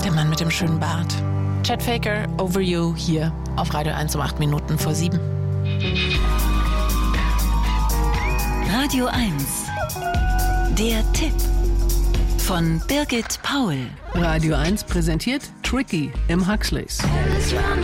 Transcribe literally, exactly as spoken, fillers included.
Der Mann mit dem schönen Bart. Chet Faker, Over You, hier auf Radio eins um acht Minuten vor sieben. Radio eins. Der Tipp von Birgit Paul. Radio eins präsentiert Tricky im Huxleys.